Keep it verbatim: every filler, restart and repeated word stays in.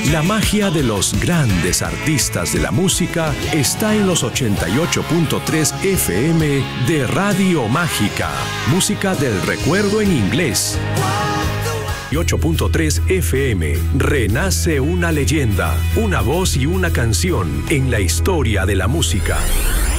La magia de los grandes artistas de la música está en los ochenta y ocho punto tres F M de Radio Mágica. Música del recuerdo en inglés. Y ocho punto tres F M. Renace una leyenda, una voz y una canción en la historia de la música.